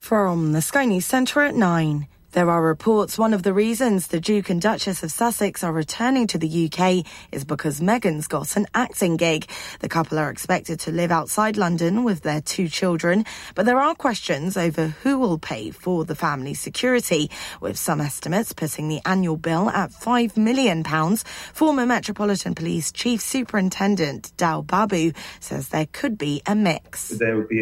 From the Sky News Centre at 9. There are reports one of the reasons the Duke and Duchess of Sussex are returning to the UK is because Meghan's got an acting gig. The couple are expected to live outside London with their 2 children, but there are questions over who will pay for the family security, with some estimates putting the annual bill at £5 million. Former Metropolitan Police Chief Superintendent Dal Babu says there could be a mix. There would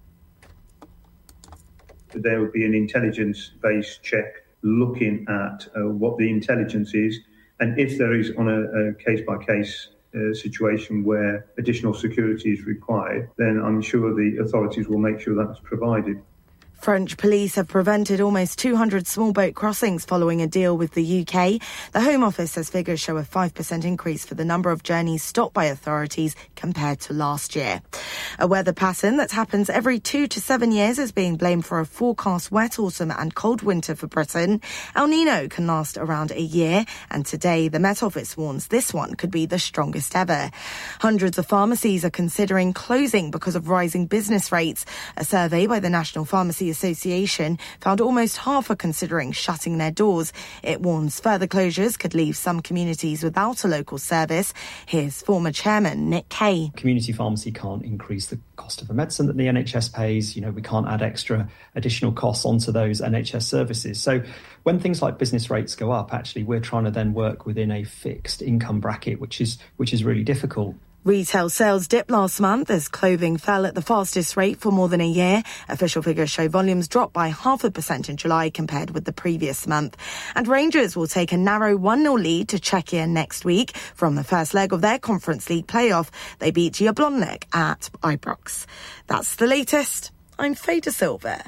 be an intelligence-based check looking at what the intelligence is, and if there is on a case-by-case situation where additional security is required, then I'm sure the authorities will make sure that's provided. French police have prevented almost 200 small boat crossings following a deal with the UK. The Home Office says figures show a 5% increase for the number of journeys stopped by authorities compared to last year. A weather pattern that happens every 2 to 7 years is being blamed for a forecast wet autumn and cold winter for Britain. El Nino can last around a year, and today the Met Office warns this one could be the strongest ever. Hundreds of pharmacies are considering closing because of rising business rates. A survey by the National Pharmacy Association found almost half are considering shutting their doors. It warns further closures could leave some communities without a local service. Here's former chairman Nick Kay. Community pharmacy can't increase the cost of the medicine that the NHS pays. We can't add additional costs onto those NHS services. So when things like business rates go up, actually, we're trying to then work within a fixed income bracket, which is really difficult. Retail sales dipped last month as clothing fell at the fastest rate for more than a year. Official figures show volumes dropped by 0.5% in July compared with the previous month. And Rangers will take a narrow 1-0 lead to Czechia next week from the first leg of their Conference League playoff. They beat Jablonec at Ibrox. That's the latest. I'm Faye De Silva.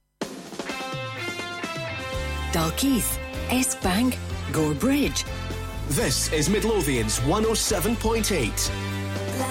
Dalkeith, Esbank, Gore Bridge. This is Midlothian's 107.8.